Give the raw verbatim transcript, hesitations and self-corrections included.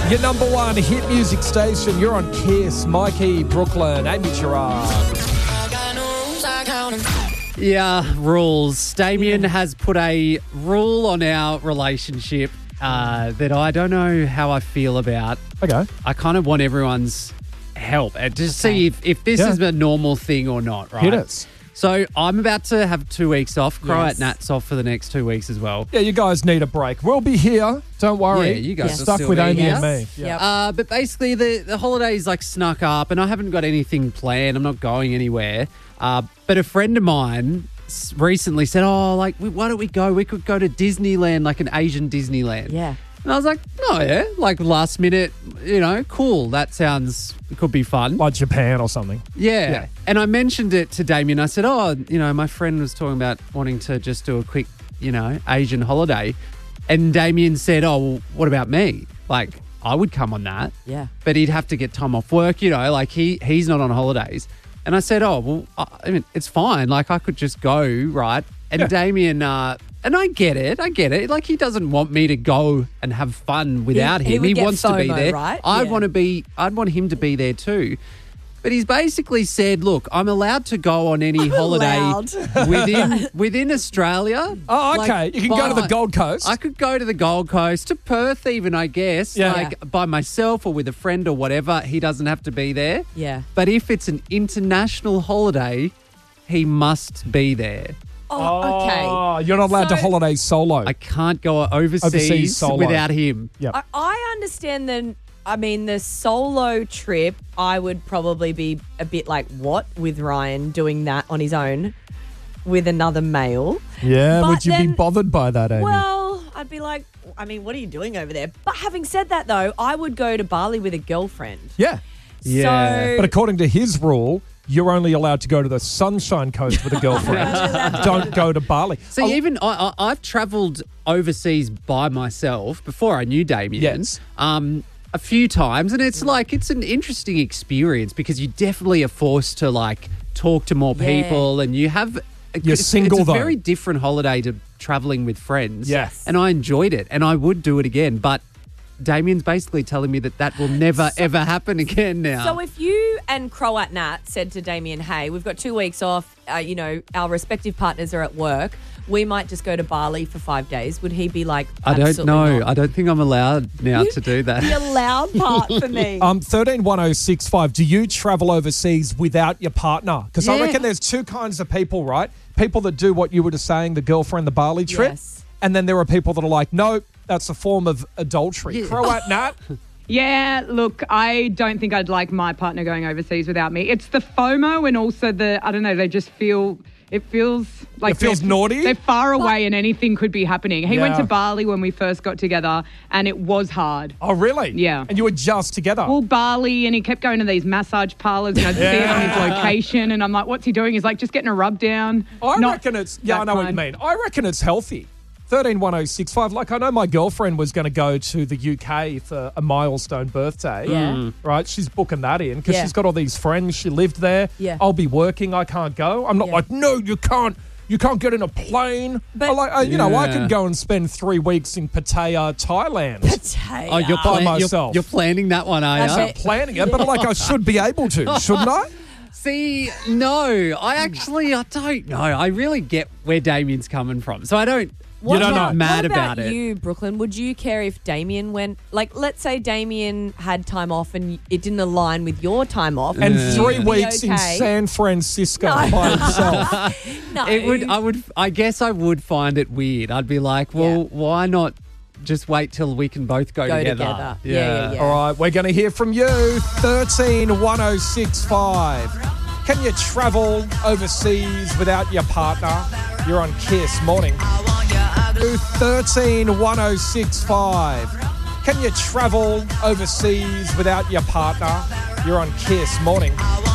Your number one hit music station. You're on Kiss. Mikey, Brooklyn, Amy Gerard. Yeah, rules. Damien has put a rule on our relationship uh, that I don't know how I feel about. Okay. I kind of want everyone's help and to see if, if this Yeah. is a normal thing or not, right? Hit us. So I'm about to have two weeks off. Croat Yes. Nat's off for the next two weeks as well. Yeah, you guys need a break. We'll be here. Don't worry. Yeah, you guys You're will stuck still with be Amy here. and me. Yep. Uh, but basically, the, the holidays like snuck up, and I haven't got anything planned. I'm not going anywhere. Uh, but a friend of mine s- recently said, "Oh, like, we, why don't we go? We could go to Disneyland, like an Asian Disneyland." Yeah. And I was like, "Oh yeah, like last minute, you know, cool. That sounds it could be fun." Like Japan or something. Yeah. Yeah. And I mentioned it to Damien. I said, "Oh, you know, my friend was talking about wanting to just do a quick, you know, Asian holiday," and Damien said, "Oh, well, what about me? Like, I would come on that." Yeah. But he'd have to get time off work, you know, like he he's not on holidays. And I said, oh, well, I I mean, it's fine. Like I could just go, right? And Yeah. Damien, uh, and I get it. I get it. Like he doesn't want me to go and have fun without he him. would He get wants to be FOMO, there. right? I'd Yeah. want to be, I'd want him to be there too. But he's basically said, look, I'm allowed to go on any holiday allowed. within within Australia. Oh, Like, okay. you can go to the by- Gold Coast. I could go to the Gold Coast, to Perth even, I guess, Yeah. like by myself or with a friend or whatever. He doesn't have to be there. Yeah. But if it's an international holiday, he must be there. Oh, okay. Oh, you're not allowed to So- holiday solo. I can't go overseas, Overseas solo. without him. Yep. I, I understand then. I mean, the solo trip, I would probably be a bit like, what, with Ryan doing that on his own with another male? yeah, But would you be then- bothered by that, Amy? Well, I'd be like, I mean, what are you doing over there? But having said that, though, I would go to Bali with a girlfriend. yeah. Yeah. So, But according to his rule, you're only allowed to go to the Sunshine Coast with a girlfriend. Don't go to Bali. See, Oh, even I, I, I've travelled overseas by myself before I knew Damien. Yes. Um, a few times, and it's like it's an interesting experience because you definitely are forced to like talk to more Yeah. people, and you have. You're it's, single, It's a though. very different holiday to travelling with friends. Yes. and I enjoyed it, and I would do it again, but. Damien's basically telling me that that will never, ever happen again now. So if you and Croat Nat said to Damien, hey, we've got two weeks off, uh, you know, our respective partners are at work, we might just go to Bali for five days, would he be like, I don't absolutely know. not? I don't think I'm allowed now to do that. The allowed part for me. Um, thirteen one oh six five. Do you travel overseas without your partner? Because I Yeah. reckon there's two kinds of people, right? People that do what you were just saying, the girlfriend, the Bali trip. Yes. And then there are people that are like, no, that's a form of adultery. Yeah. Croat Nat. Yeah, look, I don't think I'd like my partner going overseas without me. It's the FOMO and also the, I don't know, they just feel, it feels like It feels they're- naughty? They're far away and anything could be happening. He went Yeah. to Bali when we first got together and it was hard. Oh, really? Yeah. And you were just together. Well, Bali, and he kept going to these massage parlors and I'd see it on his location and I'm like, what's he doing? He's like, just getting a rub down. I Not reckon it's, yeah, I that know what you kind. mean. I reckon it's healthy. thirteen one oh six five. Like, I know my girlfriend was going to go to the U K for a milestone birthday. Yeah. Mm. Right? She's booking that in because Yeah. she's got all these friends. She lived there. Yeah. I'll be working. I can't go. I'm not Yeah. like, no, you can't. You can't get in a plane. But- I like, I, you know, I Yeah. can go and spend three weeks in Pattaya, Thailand. Potato. Oh, you're, By plan- you're, myself. you're planning that one, are you? Okay. I'm planning it, but like I should be able to, shouldn't I? See, no, I actually, I don't know. I really get where Damien's coming from. So I don't, What You don't about, know. mad what about, about it. you, Brooklyn? Would you care if Damien went, like, let's say Damien had time off and it didn't align with your time off. And Yeah. three You'd be weeks in okay? San Francisco No. by himself. No. it would, I would, I guess I would find it weird. I'd be like, well, Yeah. why not just wait till we can both go, Go together? together. Yeah, yeah, yeah. All right, we're going to hear from you. thirteen one oh six five. Can you travel overseas without your partner? You're on Kiss Morning. thirteen one oh six five. Can you travel overseas without your partner? You're on Kiss Morning.